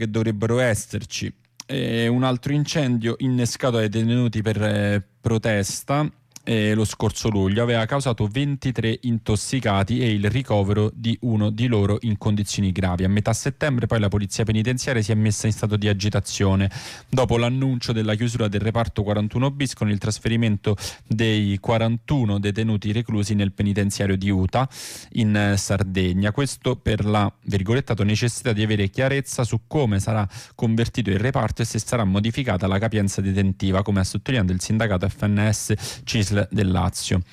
che dovrebbero esserci. Un altro incendio innescato dai detenuti per protesta lo scorso luglio aveva causato 23 intossicati e il ricovero di uno di loro in condizioni gravi. A metà settembre poi la polizia penitenziaria si è messa in stato di agitazione dopo l'annuncio della chiusura del reparto 41 bis con il trasferimento dei 41 detenuti reclusi nel penitenziario di Uta in Sardegna. Questo per la, virgolettato, necessità di avere chiarezza su come sarà convertito il reparto e se sarà modificata la capienza detentiva, come ha sottolineato il sindacato FNS CISL del Lazio.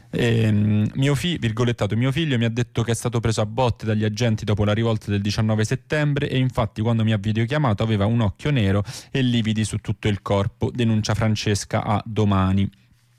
Mio figlio mi ha detto che è stato preso a botte dagli agenti dopo la rivolta del 19 settembre e infatti quando mi ha videochiamato aveva un occhio nero e lividi su tutto il corpo, denuncia Francesca a Domani.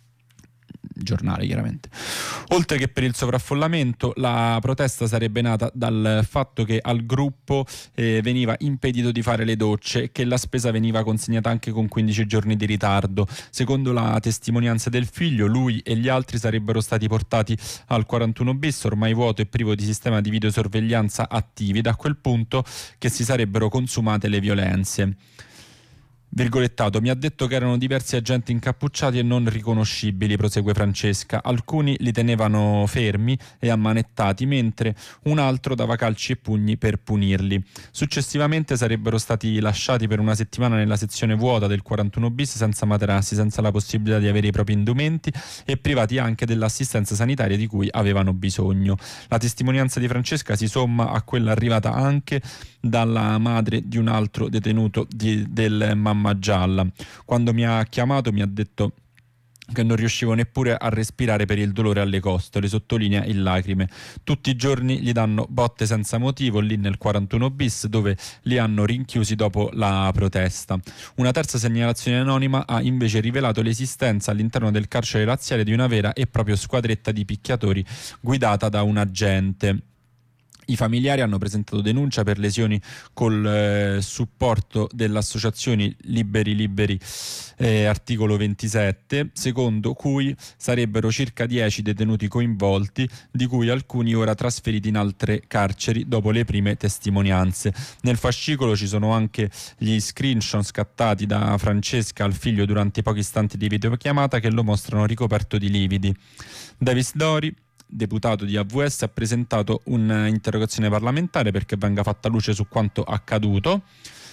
Giornale, chiaramente. Oltre che per il sovraffollamento, la protesta sarebbe nata dal fatto che al gruppo veniva impedito di fare le docce e che la spesa veniva consegnata anche con 15 giorni di ritardo. Secondo la testimonianza del figlio, lui e gli altri sarebbero stati portati al 41 bis, ormai vuoto e privo di sistema di videosorveglianza attivi, da quel punto che si sarebbero consumate le violenze. Virgolettato, mi ha detto che erano diversi agenti incappucciati e non riconoscibili, prosegue Francesca. Alcuni li tenevano fermi e ammanettati, mentre un altro dava calci e pugni per punirli. Successivamente sarebbero stati lasciati per una settimana nella sezione vuota del 41 bis senza materassi, senza la possibilità di avere i propri indumenti e privati anche dell'assistenza sanitaria di cui avevano bisogno. La testimonianza di Francesca si somma a quella arrivata anche dalla madre di un altro detenuto del Mamma Gialla. Quando mi ha chiamato mi ha detto che non riuscivo neppure a respirare per il dolore alle costole, sottolinea in lacrime. Tutti i giorni gli danno botte senza motivo lì nel 41 bis dove li hanno rinchiusi dopo la protesta. Una terza segnalazione anonima ha invece rivelato l'esistenza all'interno del carcere laziale di una vera e propria squadretta di picchiatori guidata da un agente. I familiari hanno presentato denuncia per lesioni col supporto dell'associazione Liberi articolo 27, secondo cui sarebbero circa 10 detenuti coinvolti, di cui alcuni ora trasferiti in altre carceri dopo le prime testimonianze. Nel fascicolo ci sono anche gli screenshot scattati da Francesca al figlio durante i pochi istanti di videochiamata che lo mostrano ricoperto di lividi. Davis Dori, deputato di AVS, ha presentato un'interrogazione parlamentare perché venga fatta luce su quanto accaduto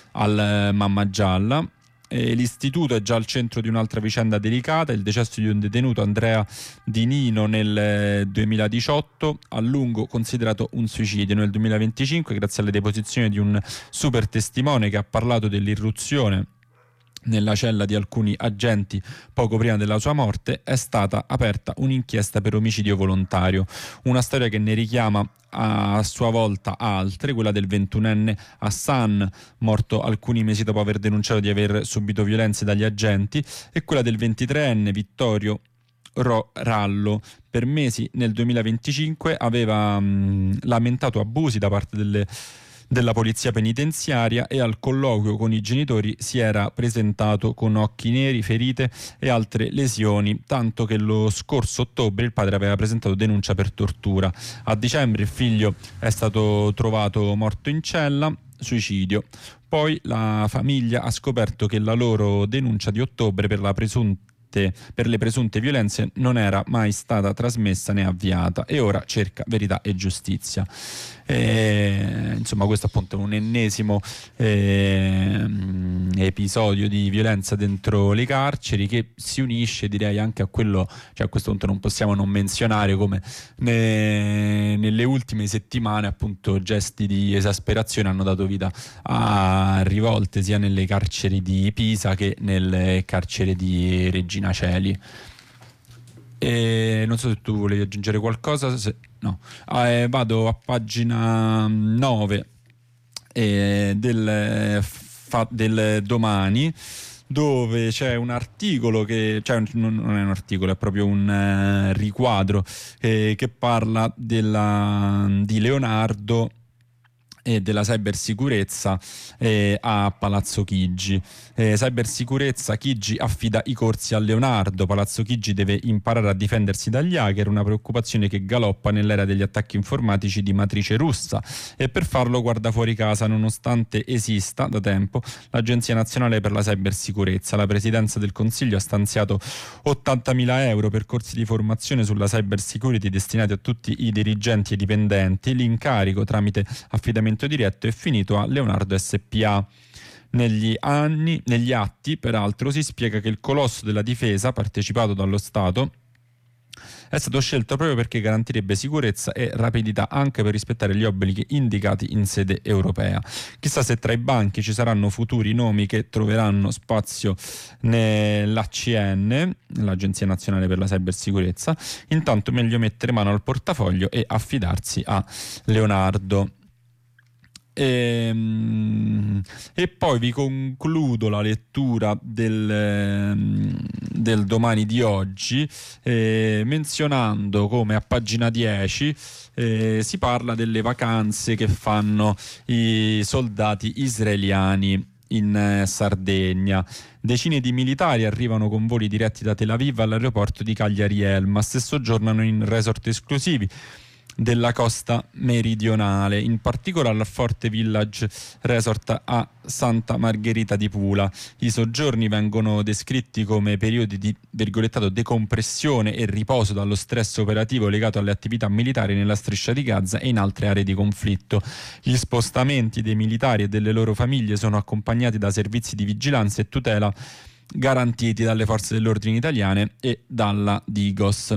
al Mamma Gialla. L'istituto è già al centro di un'altra vicenda delicata, il decesso di un detenuto, Andrea Di Nino, nel 2018, a lungo considerato un suicidio. Nel 2025, grazie alle deposizioni di un super testimone che ha parlato dell'irruzione nella cella di alcuni agenti poco prima della sua morte, è stata aperta un'inchiesta per omicidio volontario, una storia che ne richiama a sua volta altre, quella del 21enne Hassan, morto alcuni mesi dopo aver denunciato di aver subito violenze dagli agenti, e quella del 23enne Vittorio Rallo. Per mesi nel 2025 aveva lamentato abusi da parte della polizia penitenziaria e al colloquio con i genitori si era presentato con occhi neri, ferite e altre lesioni, tanto che lo scorso ottobre il padre aveva presentato denuncia per tortura. A dicembre il figlio è stato trovato morto in cella, suicidio. Poi la famiglia ha scoperto che la loro denuncia di ottobre per le presunte violenze non era mai stata trasmessa né avviata e ora cerca verità e giustizia. Insomma, questo appunto è un ennesimo episodio di violenza dentro le carceri che si unisce, direi, anche a quello, cioè a questo punto non possiamo non menzionare come nelle ultime settimane appunto gesti di esasperazione hanno dato vita a rivolte sia nelle carceri di Pisa che nelle carceri di Regina Coeli. Non so se tu volevi aggiungere qualcosa. No. Vado a pagina 9 del Domani, dove c'è un articolo che, cioè non è un articolo, è proprio un riquadro che parla di Leonardo e della cybersicurezza a Palazzo Chigi. Cybersicurezza, Chigi affida i corsi a Leonardo. Palazzo Chigi deve imparare a difendersi dagli hacker, una preoccupazione che galoppa nell'era degli attacchi informatici di matrice russa, e per farlo guarda fuori casa, nonostante esista da tempo l'Agenzia Nazionale per la Cybersicurezza. La Presidenza del Consiglio ha stanziato 80.000 euro per corsi di formazione sulla cybersecurity destinati a tutti i dirigenti e dipendenti. L'incarico, tramite affidamento diretto, è finito a Leonardo SPA. Negli atti, peraltro, si spiega che il colosso della difesa, partecipato dallo Stato, è stato scelto proprio perché garantirebbe sicurezza e rapidità anche per rispettare gli obblighi indicati in sede europea. Chissà se tra i banchi ci saranno futuri nomi che troveranno spazio nell'ACN, l'Agenzia Nazionale per la Cybersicurezza. Intanto meglio mettere mano al portafoglio e affidarsi a Leonardo. E poi vi concludo la lettura del Domani di oggi menzionando come a pagina 10 si parla delle vacanze che fanno i soldati israeliani in Sardegna. Decine di militari arrivano con voli diretti da Tel Aviv all'aeroporto di Cagliari Elmas e soggiornano in resort esclusivi della costa meridionale, in particolare al Forte Village Resort a Santa Margherita di Pula. I soggiorni vengono descritti come periodi di virgolettato decompressione e riposo dallo stress operativo legato alle attività militari nella striscia di Gaza e in altre aree di conflitto. Gli spostamenti dei militari e delle loro famiglie sono accompagnati da servizi di vigilanza e tutela garantiti dalle forze dell'ordine italiane e dalla Digos.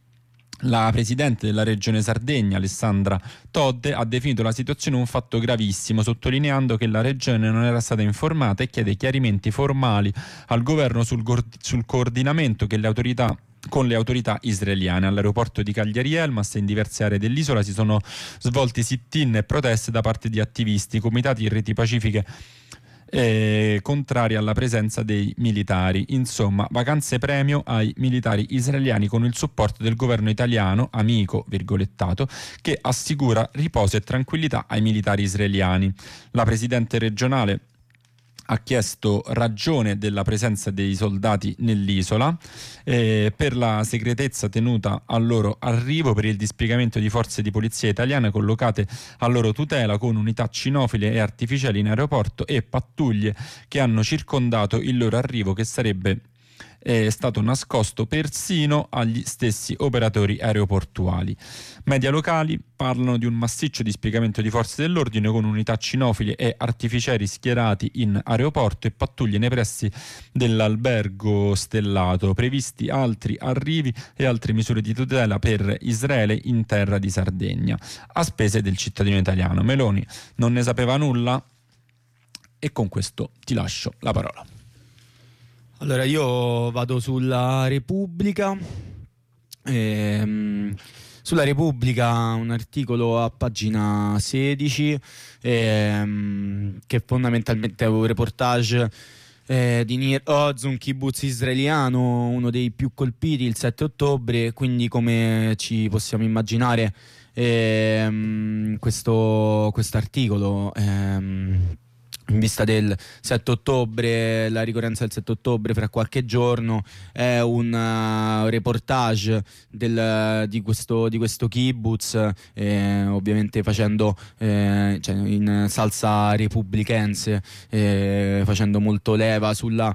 La presidente della regione Sardegna, Alessandra Todde, ha definito la situazione un fatto gravissimo, sottolineando che la regione non era stata informata e chiede chiarimenti formali al governo sul coordinamento con le autorità israeliane. All'aeroporto di Cagliari Elmas e in diverse aree dell'isola si sono svolti sit-in e proteste da parte di attivisti, comitati e reti pacifiche contrari alla presenza dei militari. Insomma, vacanze premio ai militari israeliani con il supporto del governo italiano, amico virgolettato, che assicura riposo e tranquillità ai militari israeliani. La presidente regionale ha chiesto ragione della presenza dei soldati nell'isola per la segretezza tenuta al loro arrivo, per il dispiegamento di forze di polizia italiane collocate a loro tutela con unità cinofile e artificiali in aeroporto e pattuglie che hanno circondato il loro arrivo, che sarebbe stato nascosto persino agli stessi operatori aeroportuali. Media locali parlano di un massiccio dispiegamento di forze dell'ordine con unità cinofili e artificieri schierati in aeroporto e pattuglie nei pressi dell'albergo stellato, previsti altri arrivi e altre misure di tutela per Israele in terra di Sardegna, a spese del cittadino italiano. Meloni non ne sapeva nulla e con questo ti lascio la parola. Allora, io vado sulla Repubblica. Sulla Repubblica un articolo a pagina 16 che fondamentalmente è un reportage di Nir Oz, un kibbutz israeliano, uno dei più colpiti il 7 ottobre, quindi come ci possiamo immaginare questo articolo in vista del 7 ottobre, la ricorrenza del 7 ottobre fra qualche giorno, è un reportage di questo kibbutz, ovviamente facendo cioè in salsa repubblichense, facendo molto leva sul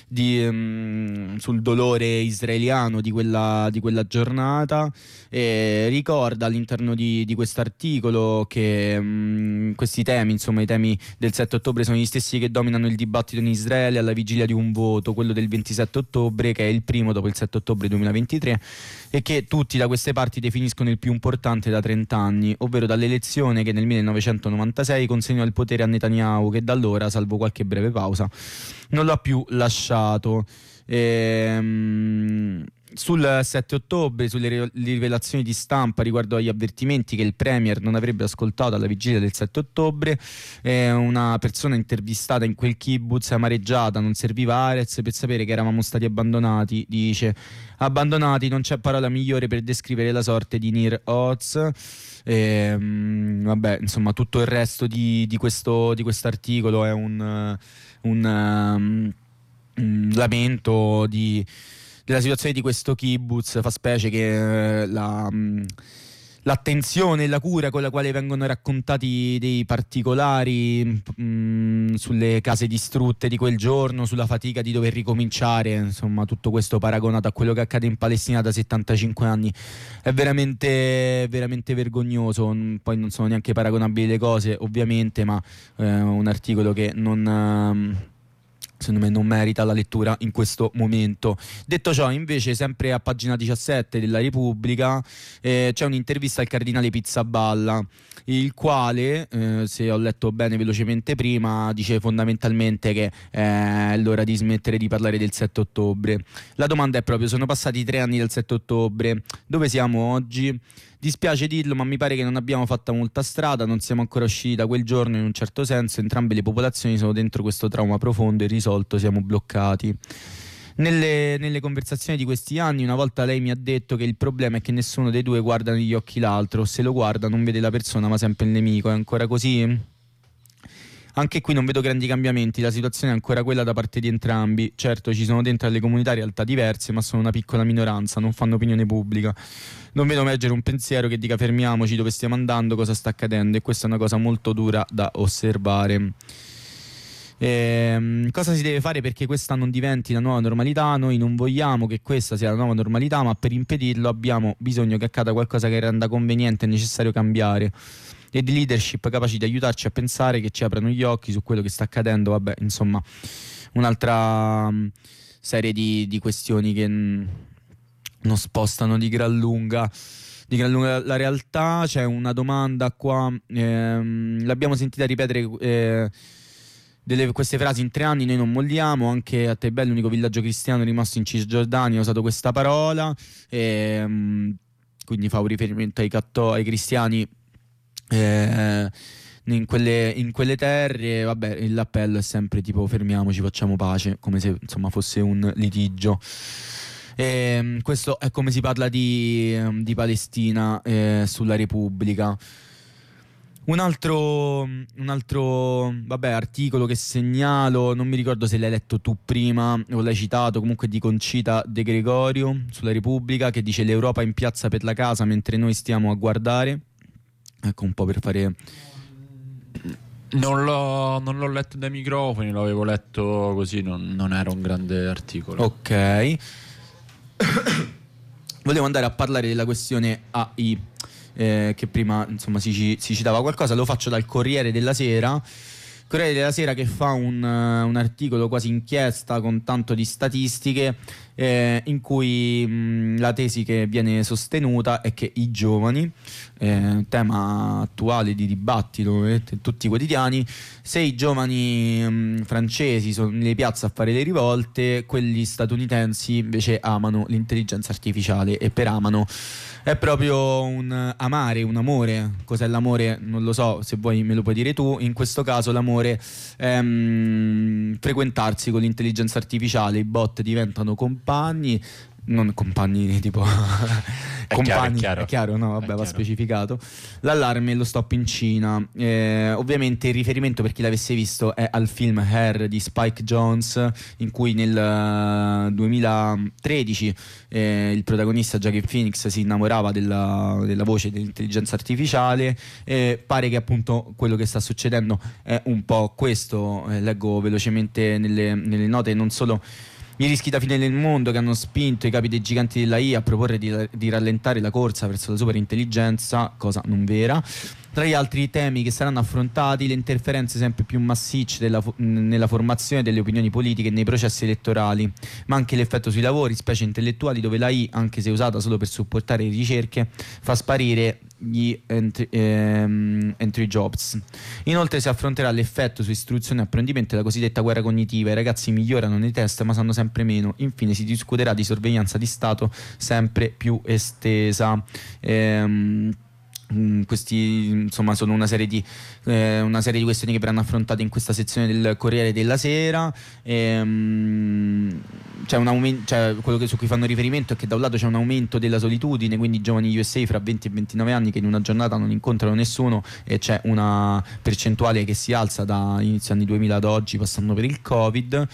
dolore israeliano di quella giornata. Ricorda all'interno di questo articolo che questi temi, insomma i temi del 7 ottobre, sono gli stessi che dominano il dibattito in Israele alla vigilia di un voto, quello del 27 ottobre, che è il primo dopo il 7 ottobre 2023, e che tutti da queste parti definiscono il più importante da 30 anni, ovvero dall'elezione che nel 1996 consegnò il potere a Netanyahu, che da allora, salvo qualche breve pausa, non l'ha più lasciato. Sul 7 ottobre, sulle rivelazioni di stampa riguardo agli avvertimenti che il Premier non avrebbe ascoltato alla vigilia del 7 ottobre, una persona intervistata in quel kibbutz amareggiata: non serviva Arez per sapere che eravamo stati abbandonati, dice. Abbandonati, non c'è parola migliore per descrivere la sorte di Nir Oz. Vabbè, insomma, tutto il resto di questo articolo è un lamento della situazione di questo kibbutz. Fa specie che l'attenzione e la cura con la quale vengono raccontati dei particolari sulle case distrutte di quel giorno, sulla fatica di dover ricominciare, insomma, tutto questo paragonato a quello che accade in Palestina da 75 anni è veramente, veramente vergognoso. Poi non sono neanche paragonabili le cose, ovviamente, ma un articolo che secondo me non merita la lettura in questo momento. Detto ciò, invece, sempre a pagina 17 della Repubblica c'è un'intervista al cardinale Pizzaballa, il quale, se ho letto bene velocemente prima, dice fondamentalmente che è l'ora di smettere di parlare del 7 ottobre. La domanda è proprio: sono passati 3 anni dal 7 ottobre, dove siamo oggi? Dispiace dirlo, ma mi pare che non abbiamo fatto molta strada, non siamo ancora usciti da quel giorno. In un certo senso entrambe le popolazioni sono dentro questo trauma profondo e irrisolto, siamo bloccati. Nelle conversazioni di questi anni, una volta lei mi ha detto che il problema è che nessuno dei due guarda negli occhi l'altro, se lo guarda non vede la persona ma sempre il nemico. È ancora così? Anche qui non vedo grandi cambiamenti, la situazione è ancora quella da parte di entrambi. Certo, ci sono dentro alle comunità realtà diverse, ma sono una piccola minoranza, non fanno opinione pubblica. Non vedo emergere un pensiero che dica fermiamoci, dove stiamo andando, cosa sta accadendo, e questa è una cosa molto dura da osservare. Cosa si deve fare perché questa non diventi la nuova normalità? Noi non vogliamo che questa sia la nuova normalità, ma per impedirlo abbiamo bisogno che accada qualcosa che renda conveniente e necessario cambiare, e di leadership capaci di aiutarci a pensare, che ci aprano gli occhi su quello che sta accadendo. Vabbè, insomma, un'altra serie di questioni che non spostano di gran lunga la realtà. C'è una domanda qua, l'abbiamo sentita ripetere queste frasi in 3 anni: noi non molliamo. Anche a Tebel, l'unico villaggio cristiano rimasto in Cisgiordania, ha usato questa parola, quindi fa un riferimento ai cristiani in quelle terre. Vabbè, l'appello è sempre tipo fermiamoci, facciamo pace, come se insomma fosse un litigio. Questo è come si parla di Palestina sulla Repubblica. Un altro articolo che segnalo, non mi ricordo se l'hai letto tu prima o l'hai citato, comunque di Concita De Gregorio sulla Repubblica, che dice: l'Europa in piazza per la casa mentre noi stiamo a guardare. Ecco, un po' per fare... Non l'ho letto dai microfoni, l'avevo letto così, non era un grande articolo. Ok. Volevo andare a parlare della questione AI, che prima insomma si citava qualcosa. Lo faccio dal Corriere della Sera. Corriere della Sera, che fa un articolo quasi inchiesta con tanto di statistiche, in cui la tesi che viene sostenuta è che i giovani, tema attuale di dibattito in tutti i quotidiani, se i giovani francesi sono nelle piazze a fare le rivolte, quelli statunitensi invece amano l'intelligenza artificiale. E per amano è proprio un amare, un amore. Cos'è l'amore? Non lo so, se vuoi me lo puoi dire tu. In questo caso l'amore è frequentarsi con l'intelligenza artificiale. I bot diventano compagni, non compagni tipo compagni, è chiaro, no, vabbè, va specificato. L'allarme e lo stop in Cina. Ovviamente il riferimento, per chi l'avesse visto, è al film Hair di Spike Jonze, in cui nel 2013 il protagonista Joaquin Phoenix si innamorava della voce dell'intelligenza artificiale. Pare che appunto quello che sta succedendo è un po' questo. Leggo velocemente nelle note non solo i rischi da fine del mondo che hanno spinto i capi dei giganti della IA a proporre di rallentare la corsa verso la superintelligenza, cosa non vera, Tra gli altri temi che saranno affrontati, le interferenze sempre più massicce nella formazione delle opinioni politiche e nei processi elettorali, ma anche l'effetto sui lavori, specie intellettuali, dove l'AI, anche se usata solo per supportare ricerche, fa sparire gli entry jobs. Inoltre si affronterà l'effetto su istruzione e apprendimento, la cosiddetta guerra cognitiva. I ragazzi migliorano nei test ma sanno sempre meno. Infine si discuterà di sorveglianza di Stato sempre più estesa. Questi insomma sono una serie di questioni che verranno affrontate in questa sezione del Corriere della Sera. C'è quello su cui fanno riferimento è che da un lato c'è un aumento della solitudine, quindi i giovani USA fra 20 e 29 anni che in una giornata non incontrano nessuno, e c'è una percentuale che si alza da inizio anni 2000 ad oggi, passando per il Covid.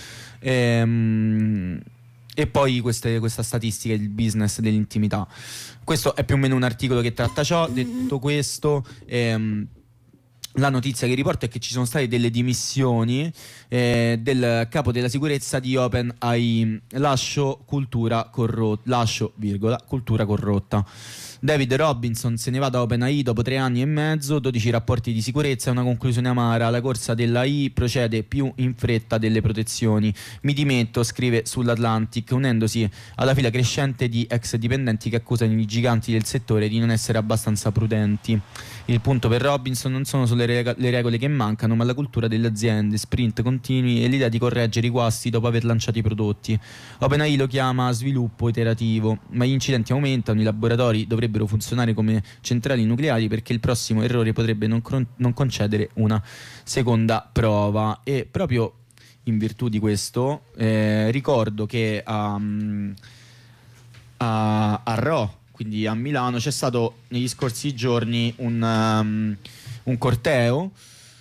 E poi questa statistica del business dell'intimità. Questo è più o meno un articolo che tratta ciò. Detto questo, la notizia che riporto è che ci sono state delle dimissioni del capo della sicurezza di OpenAI. Lascio, cultura corrotta. David Robinson se ne va da OpenAI dopo 3 anni e mezzo, 12 rapporti di sicurezza e una conclusione amara. La corsa dell'AI procede più in fretta delle protezioni. Mi dimetto, scrive sull'Atlantic, unendosi alla fila crescente di ex dipendenti che accusano i giganti del settore di non essere abbastanza prudenti. Il punto per Robinson non sono solo le regole che mancano, ma la cultura delle aziende, sprint continui e l'idea di correggere i guasti dopo aver lanciato i prodotti. OpenAI lo chiama sviluppo iterativo, ma gli incidenti aumentano, i laboratori dovrebbero funzionare come centrali nucleari perché il prossimo errore potrebbe non concedere una seconda prova. E proprio in virtù di questo ricordo che a Rho, quindi a Milano, c'è stato negli scorsi giorni un corteo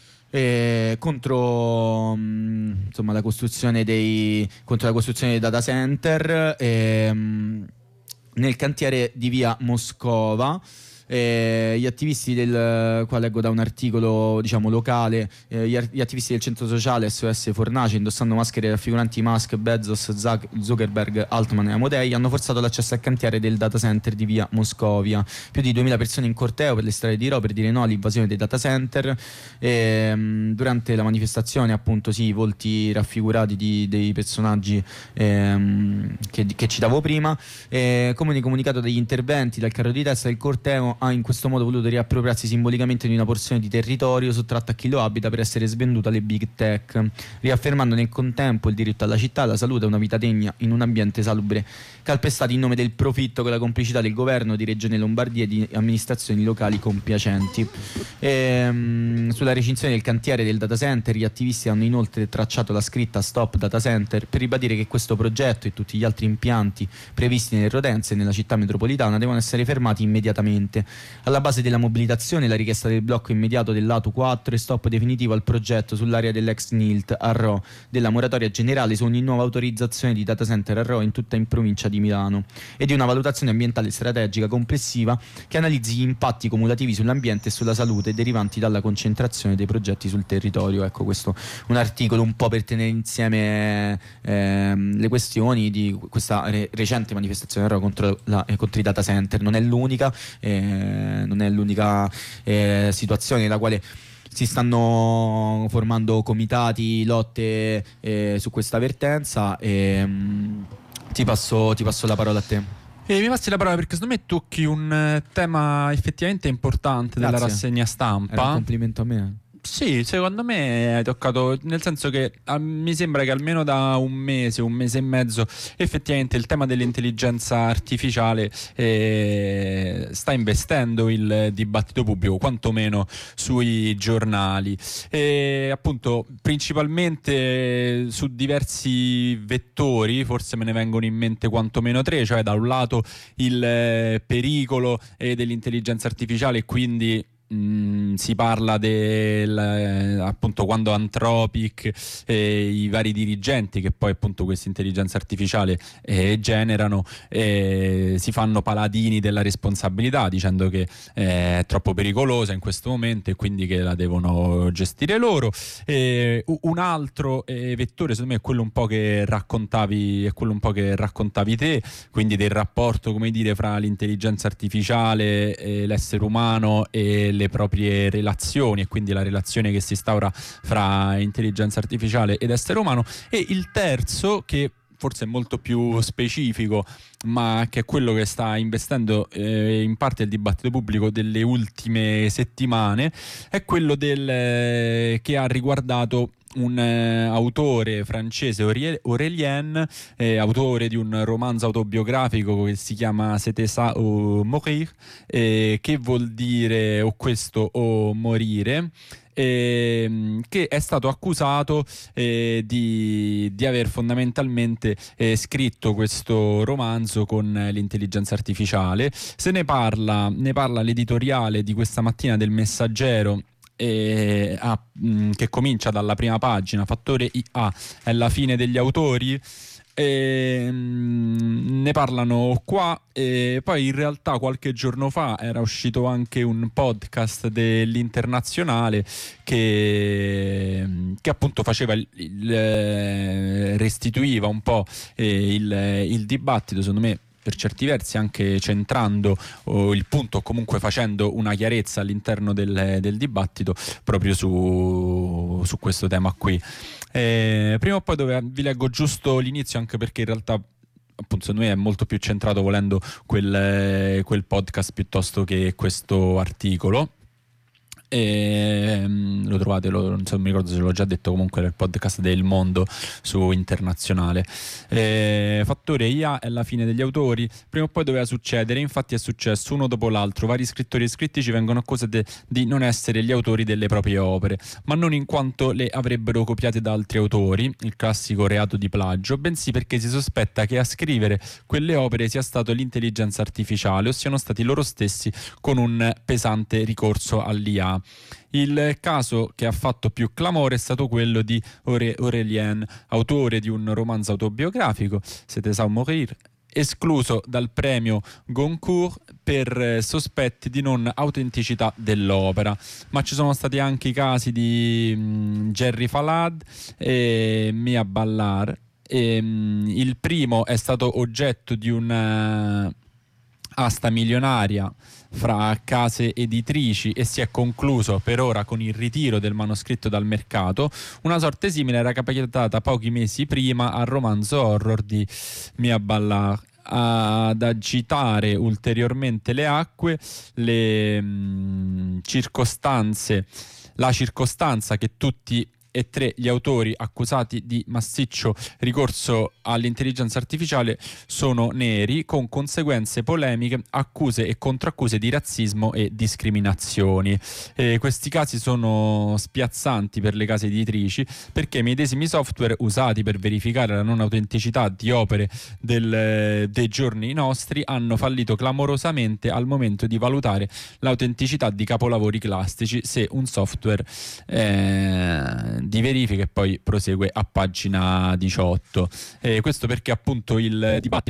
contro insomma la costruzione dei data center nel cantiere di via Moscova. Gli attivisti qua leggo da un articolo locale, gli attivisti del centro sociale SOS Fornace, indossando maschere raffiguranti Musk, Bezos, Zuckerberg, Altman e Amodei, hanno forzato l'accesso al cantiere del data center di via Moscovia. Più di 2000 persone in corteo per le strade di Rho per dire no all'invasione dei data center. Durante la manifestazione, appunto, i volti raffigurati dei personaggi che citavo prima. Come comunicato dagli interventi dal carro di testa del corteo, ha in questo modo voluto riappropriarsi simbolicamente di una porzione di territorio sottratta a chi lo abita per essere svenduta alle big tech, riaffermando nel contempo il diritto alla città, alla salute e una vita degna in un ambiente salubre, calpestati in nome del profitto con la complicità del governo di Regione Lombardia e di amministrazioni locali compiacenti. Sulla recinzione del cantiere del data center, gli attivisti hanno inoltre tracciato la scritta Stop Data Center per ribadire che questo progetto e tutti gli altri impianti previsti nelle rodenze nella città metropolitana devono essere fermati immediatamente. Alla base della mobilitazione la richiesta del blocco immediato dell'Atu 4 e stop definitivo al progetto sull'area dell'ex NILT a Rho, della moratoria generale su ogni nuova autorizzazione di data center a Rho in tutta in provincia di Milano, e di una valutazione ambientale strategica complessiva che analizzi gli impatti cumulativi sull'ambiente e sulla salute derivanti dalla concentrazione dei progetti sul territorio. Ecco, questo un articolo un po' per tenere insieme le questioni di questa recente manifestazione a Rho contro i data center. Non è l'unica situazione nella quale si stanno formando comitati, lotte su questa vertenza. Ti passo la parola a te. Mi passi la parola perché secondo me tocchi un tema effettivamente importante. Grazie. Della rassegna stampa. Era un complimento a me. Sì, secondo me hai toccato, nel senso che mi sembra che almeno da un mese e mezzo effettivamente il tema dell'intelligenza artificiale sta investendo il dibattito pubblico, quantomeno sui giornali, e appunto principalmente su diversi vettori. Forse me ne vengono in mente quantomeno 3, cioè da un lato il pericolo dell'intelligenza artificiale, e quindi si parla appunto quando Anthropic i vari dirigenti che poi appunto questa intelligenza artificiale generano si fanno paladini della responsabilità, dicendo che è troppo pericolosa in questo momento e quindi che la devono gestire loro. Un altro vettore secondo me è quello un po' che raccontavi te, quindi del rapporto, come dire, fra l'intelligenza artificiale, l'essere umano e delle proprie relazioni, e quindi la relazione che si instaura fra intelligenza artificiale ed essere umano. E il terzo, che forse è molto più specifico, ma che è quello che sta investendo in parte il dibattito pubblico delle ultime settimane, è quello che ha riguardato un autore francese, Aurélien, autore di un romanzo autobiografico che si chiama C'était ça ou mourir, che vuol dire o questo o morire, che è stato accusato di aver fondamentalmente scritto questo romanzo con l'intelligenza artificiale. Ne parla l'editoriale di questa mattina del Messaggero, che comincia dalla prima pagina: fattore IA è la fine degli autori. Ne parlano qua, e poi in realtà qualche giorno fa era uscito anche un podcast dell'Internazionale che appunto faceva restituiva un po' il dibattito, secondo me per certi versi anche centrando il punto, o comunque facendo una chiarezza all'interno del dibattito proprio su questo tema qui. Prima o poi vi leggo giusto l'inizio, anche perché in realtà appunto secondo me è molto più centrato, volendo, quel podcast piuttosto che questo articolo. Lo trovate, non so, non mi ricordo se l'ho già detto, comunque nel podcast del Mondo su Internazionale. Fattore IA è la fine degli autori, prima o poi doveva succedere, infatti è successo uno dopo l'altro. Vari scrittori e scrittrici vengono accusati di non essere gli autori delle proprie opere, ma non in quanto le avrebbero copiate da altri autori, il classico reato di plagio, bensì perché si sospetta che a scrivere quelle opere sia stato l'intelligenza artificiale, o siano stati loro stessi con un pesante ricorso all'IA. Il caso che ha fatto più clamore è stato quello di Aurélien, autore di un romanzo autobiografico, C'était ça ou mourir, escluso dal premio Goncourt per sospetti di non autenticità dell'opera. Ma ci sono stati anche i casi di Jerry Falad e Mia Ballard. Il primo è stato oggetto di una asta milionaria fra case editrici e si è concluso per ora con il ritiro del manoscritto dal mercato. Una sorte simile era capitata pochi mesi prima al romanzo horror di Mia Ballard. Ad agitare ulteriormente le acque la circostanza che tutti e tre gli autori accusati di massiccio ricorso all'intelligenza artificiale sono neri, con conseguenze polemiche, accuse e contraccuse di razzismo e discriminazioni. Questi casi sono spiazzanti per le case editrici, perché i medesimi software usati per verificare la non autenticità di opere dei giorni nostri hanno fallito clamorosamente al momento di valutare l'autenticità di capolavori classici, se un software di verifica. E poi prosegue a pagina 18. Questo perché appunto il dibattito